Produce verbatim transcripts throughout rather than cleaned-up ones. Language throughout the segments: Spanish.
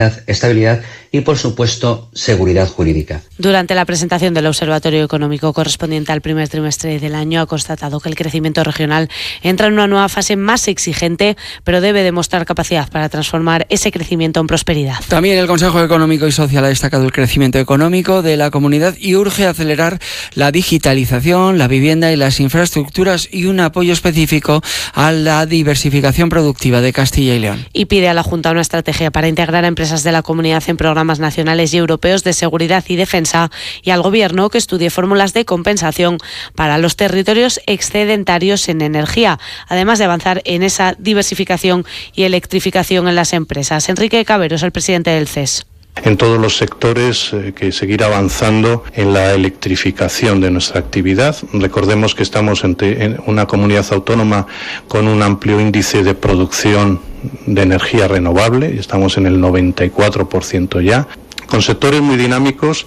estabilidad y, por supuesto, seguridad jurídica. Durante la presentación del Observatorio Económico correspondiente al primer trimestre del año, ha constatado que el crecimiento regional entra en una nueva fase más exigente, pero debe demostrar capacidad para transformar ese crecimiento en prosperidad. También el Consejo Económico y Social ha destacado el crecimiento económico de la comunidad y urge acelerar la digitalización, la vivienda y las infraestructuras y un apoyo específico a la diversificación productiva de Castilla y León. Y pide a la Junta una estrategia para integrar a empresas de la comunidad en programas nacionales y europeos de seguridad y defensa, y al Gobierno que estudie fórmulas de compensación para los territorios excedentarios en energía, además de avanzar en esa diversificación y electrificación en las empresas. Enrique Cabero es el presidente del C E S. En todos los sectores, eh, que seguir avanzando en la electrificación de nuestra actividad. Recordemos que estamos en, te, en una comunidad autónoma con un amplio índice de producción de energía renovable, estamos en el noventa y cuatro por ciento ya, con sectores muy dinámicos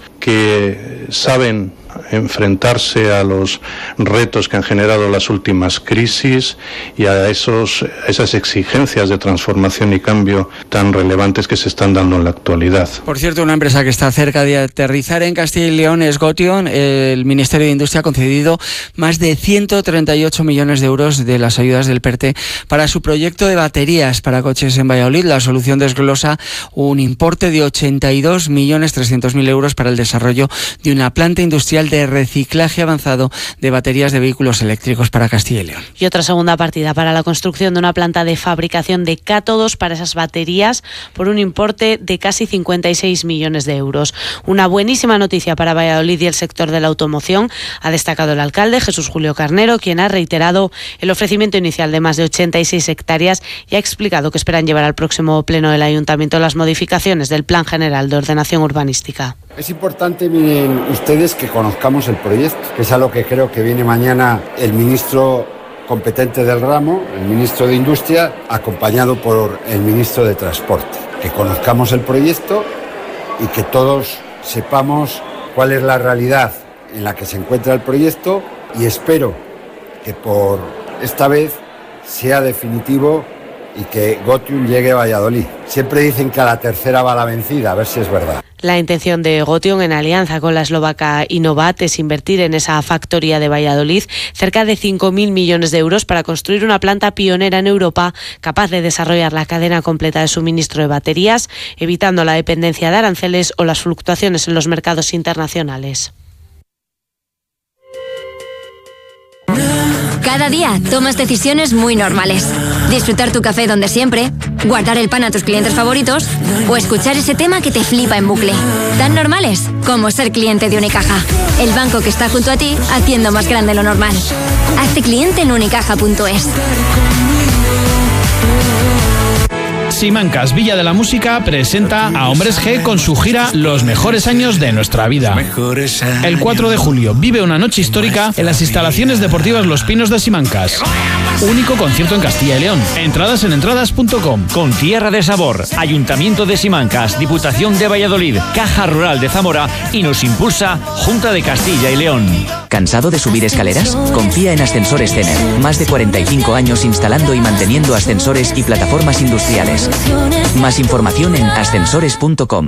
que saben enfrentarse a los retos que han generado las últimas crisis y a esos, esas exigencias de transformación y cambio tan relevantes que se están dando en la actualidad. Por cierto, una empresa que está cerca de aterrizar en Castilla y León es Gotion. El Ministerio de Industria ha concedido más de ciento treinta y ocho millones de euros de las ayudas del PERTE para su proyecto de baterías para coches en Valladolid. La solución desglosa un importe de ochenta y dos millones trescientos mil euros para el desarrollo de una planta industrial de reciclaje avanzado de baterías de vehículos eléctricos para Castilla y León. Y otra segunda partida para la construcción de una planta de fabricación de cátodos para esas baterías por un importe de casi cincuenta y seis millones de euros. Una buenísima noticia para Valladolid y el sector de la automoción, ha destacado el alcalde Jesús Julio Carnero, quien ha reiterado el ofrecimiento inicial de más de ochenta y seis hectáreas y ha explicado que esperan llevar al próximo pleno del Ayuntamiento las modificaciones del Plan General de Ordenación Urbanística. Es importante, miren ustedes, que conozcamos el proyecto, que es a lo que creo que viene mañana el ministro competente del ramo, el ministro de Industria, acompañado por el ministro de Transporte. Que conozcamos el proyecto y que todos sepamos cuál es la realidad en la que se encuentra el proyecto, y espero que por esta vez sea definitivo y que Gotion llegue a Valladolid. Siempre dicen que a la tercera va la vencida, a ver si es verdad. La intención de Gotion, en alianza con la eslovaca Innovat, es invertir en esa factoría de Valladolid cerca de cinco mil millones de euros para construir una planta pionera en Europa capaz de desarrollar la cadena completa de suministro de baterías, evitando la dependencia de aranceles o las fluctuaciones en los mercados internacionales. Cada día tomas decisiones muy normales. Disfrutar tu café donde siempre, guardar el pan a tus clientes favoritos o escuchar ese tema que te flipa en bucle. Tan normales como ser cliente de Unicaja, el banco que está junto a ti haciendo más grande lo normal. Hazte cliente en unicaja punto es. Simancas Villa de la Música presenta a Hombres G con su gira Los mejores años de nuestra vida. El cuatro de julio vive una noche histórica en las instalaciones deportivas Los Pinos de Simancas. Único concierto en Castilla y León. Entradas en entradas punto com. Con Tierra de Sabor, Ayuntamiento de Simancas, Diputación de Valladolid, Caja Rural de Zamora y nos impulsa Junta de Castilla y León. ¿Cansado de subir escaleras? Confía en Ascensores Tener. Más de cuarenta y cinco años instalando y manteniendo ascensores y plataformas industriales. Más información en ascensores punto com.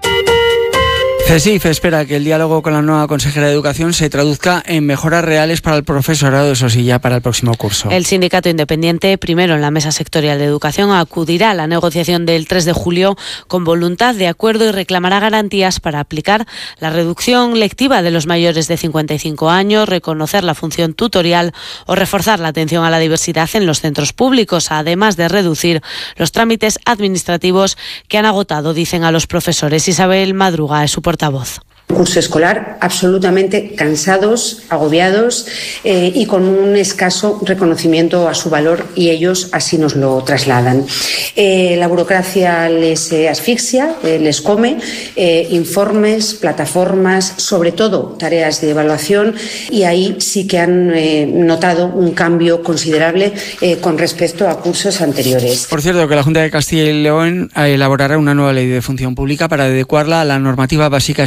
CESIF espera que el diálogo con la nueva consejera de Educación se traduzca en mejoras reales para el profesorado, eso sí, ya para el próximo curso. El sindicato independiente, primero en la Mesa Sectorial de Educación, acudirá a la negociación del tres de julio con voluntad de acuerdo y reclamará garantías para aplicar la reducción lectiva de los mayores de cincuenta y cinco años, reconocer la función tutorial o reforzar la atención a la diversidad en los centros públicos, además de reducir los trámites administrativos que han agotado, dicen a los profesores. Isabel Madruga es su portavoz. Curso escolar absolutamente cansados, agobiados eh, y con un escaso reconocimiento a su valor, y ellos así nos lo trasladan. Eh, la burocracia les eh, asfixia, eh, les come, eh, informes, plataformas, sobre todo tareas de evaluación, y ahí sí que han eh, notado un cambio considerable eh, con respecto a cursos anteriores. Por cierto, que la Junta de Castilla y León elaborará una nueva ley de función pública para adecuarla a la normativa básica estatal y una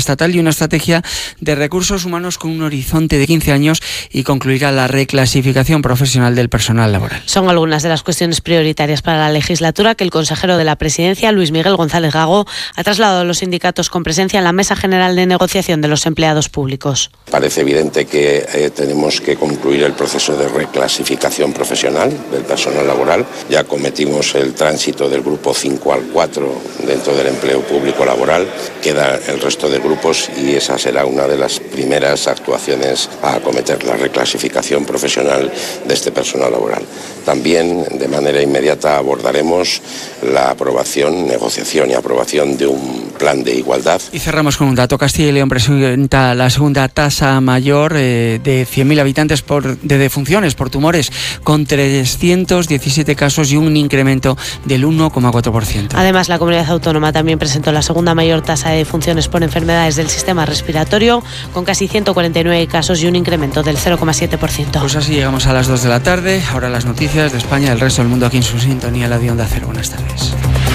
una estrategia de recursos humanos con un horizonte de quince años y concluirá la reclasificación profesional del personal laboral. Son algunas de las cuestiones prioritarias para la legislatura que el consejero de la Presidencia, Luis Miguel González Gago, ha trasladado a los sindicatos con presencia en la Mesa General de Negociación de los Empleados Públicos. Parece evidente que eh, tenemos que concluir el proceso de reclasificación profesional del personal laboral. Ya cometimos el tránsito del grupo cinco al cuatro dentro del empleo público laboral. Queda el resto de grupos y esa será una de las primeras actuaciones a acometer, la reclasificación profesional de este personal laboral. También de manera inmediata abordaremos la aprobación, negociación y aprobación de un plan de igualdad. Y cerramos con un dato. Castilla y León presenta la segunda tasa mayor eh, de cien mil habitantes por, de defunciones por tumores, con trescientos diecisiete casos y un incremento del uno coma cuatro por ciento. Además, la comunidad autónoma también presentó la segunda mayor tasa de defunciones por enfermedades del sistema respiratorio, con casi ciento cuarenta y nueve casos y un incremento del cero coma siete por ciento. Pues así llegamos a las dos de la tarde. Ahora las noticias de España y el resto del mundo aquí en su sintonía, la de Onda Cero. Buenas tardes.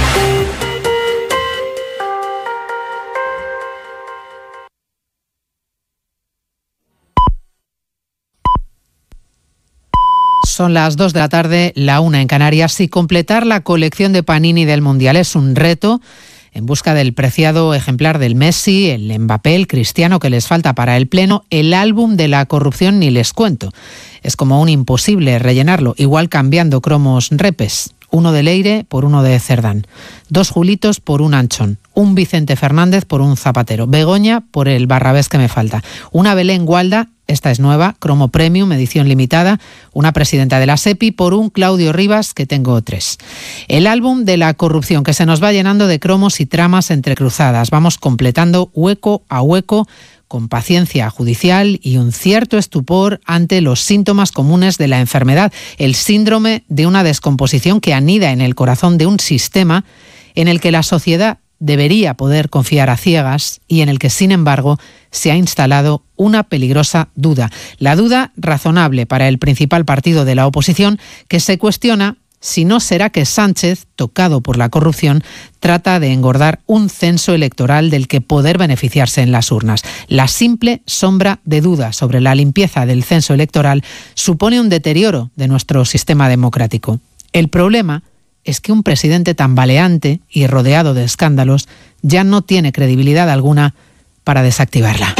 Son las dos de la tarde, la una en Canarias, y completar la colección de Panini del Mundial es un reto en busca del preciado ejemplar del Messi, el Mbappé, el Cristiano que les falta para el pleno. El álbum de la corrupción ni les cuento. Es como un imposible rellenarlo, igual cambiando cromos repes. Uno de Leire por uno de Cerdán, dos Julitos por un Anchón, un Vicente Fernández por un Zapatero, Begoña por el Barrabés que me falta, una Belén Gualda, esta es nueva, cromo premium, edición limitada, una presidenta de la SEPI por un Claudio Rivas, que tengo tres. El álbum de la corrupción que se nos va llenando de cromos y tramas entrecruzadas. Vamos completando hueco a hueco, con paciencia judicial y un cierto estupor ante los síntomas comunes de la enfermedad, el síndrome de una descomposición que anida en el corazón de un sistema en el que la sociedad debería poder confiar a ciegas y en el que, sin embargo, se ha instalado una peligrosa duda. La duda razonable para el principal partido de la oposición, que se cuestiona si no será que Sánchez, tocado por la corrupción, trata de engordar un censo electoral del que poder beneficiarse en las urnas. La simple sombra de duda sobre la limpieza del censo electoral supone un deterioro de nuestro sistema democrático. El problema es que un presidente tambaleante y rodeado de escándalos ya no tiene credibilidad alguna para desactivarla.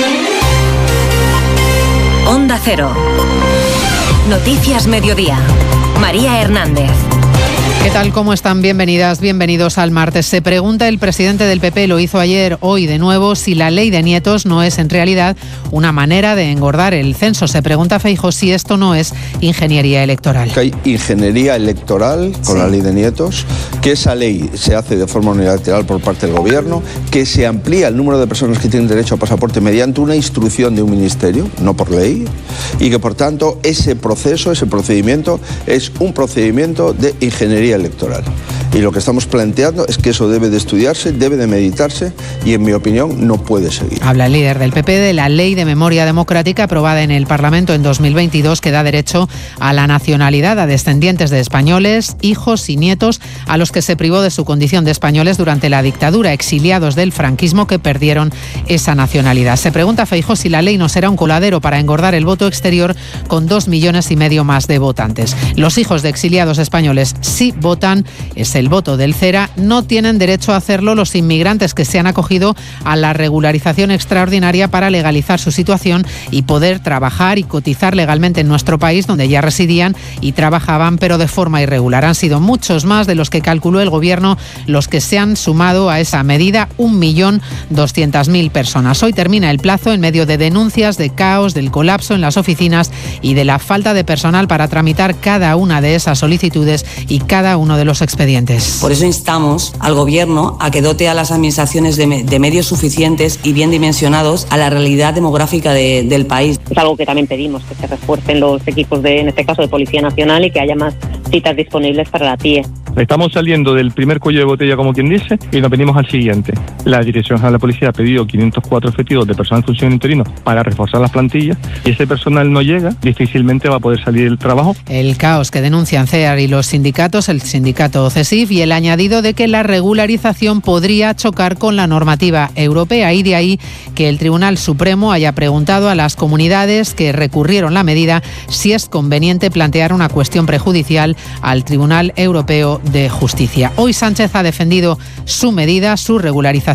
Onda Cero. Noticias Mediodía. María Hernández. ¿Qué tal? ¿Cómo están? Bienvenidas, bienvenidos al martes. Se pregunta el presidente del P P, lo hizo ayer, hoy de nuevo, si la ley de nietos no es en realidad una manera de engordar el censo. Se pregunta Feijóo si esto no es ingeniería electoral. Que hay ingeniería electoral con sí. la ley de nietos, que esa ley se hace de forma unilateral por parte del gobierno, que se amplía el número de personas que tienen derecho a pasaporte mediante una instrucción de un ministerio, no por ley, y que por tanto ese proceso, ese procedimiento es un procedimiento de ingeniería electoral. Y lo que estamos planteando es que eso debe de estudiarse, debe de meditarse y, en mi opinión, no puede seguir. Habla el líder del P P de la Ley de Memoria Democrática aprobada en el Parlamento en dos mil veintidós, que da derecho a la nacionalidad a descendientes de españoles, hijos y nietos a los que se privó de su condición de españoles durante la dictadura, exiliados del franquismo que perdieron esa nacionalidad. Se pregunta Feijóo si la ley no será un coladero para engordar el voto exterior con dos millones y medio más de votantes. Los hijos de exiliados españoles sí votan, es el voto del CERA. No tienen derecho a hacerlo los inmigrantes que se han acogido a la regularización extraordinaria para legalizar su situación y poder trabajar y cotizar legalmente en nuestro país, donde ya residían y trabajaban, pero de forma irregular. Han sido muchos más de los que calculó el gobierno los que se han sumado a esa medida, un millón doscientas mil personas. Hoy termina el plazo en medio de denuncias de caos, del colapso en las oficinas y de la falta de personal para tramitar cada una de esas solicitudes y cada uno de los expedientes. Por eso instamos al Gobierno a que dote a las administraciones de, me, de medios suficientes y bien dimensionados a la realidad demográfica de, del país. Es algo que también pedimos, que se refuercen los equipos de, en este caso, de Policía Nacional y que haya más citas disponibles para la T I E. Estamos saliendo del primer cuello de botella, como quien dice, y nos venimos al siguiente. La Dirección General de la Policía ha pedido quinientos cuatro efectivos de personal de función interino para reforzar las plantillas, y ese personal no llega, difícilmente va a poder salir del trabajo. El caos que denuncian CEAR y los sindicatos, el sindicato CESIF, y el añadido de que la regularización podría chocar con la normativa europea, y de ahí que el Tribunal Supremo haya preguntado a las comunidades que recurrieron la medida si es conveniente plantear una cuestión prejudicial al Tribunal Europeo de Justicia. Hoy Sánchez ha defendido su medida, su regularización